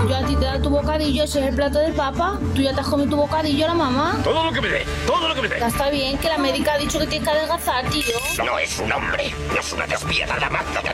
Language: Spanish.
Yo a ti te da tu bocadillo, ese es el plato del papa. Tú ya te has comido tu bocadillo, la mamá. Todo lo que me dé, todo lo que me dé. Ya está bien, que la médica ha dicho que tienes que adelgazar, tío. No es un hombre, no es una despiadada mata de